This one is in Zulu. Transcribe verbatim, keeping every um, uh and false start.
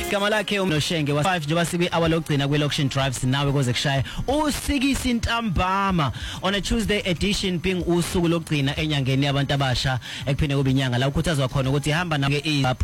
igama lakhe uMnoshenge wa five njengoba sibe hour lokugcina kwe auction drives nawe koze kushaya usikisi ntambama on a Tuesday edition being usuku lokugcina enyangeni yabantu abasha ekuphinde kube inyanga la ukhuthazwa khona ukuthi ihamba na ke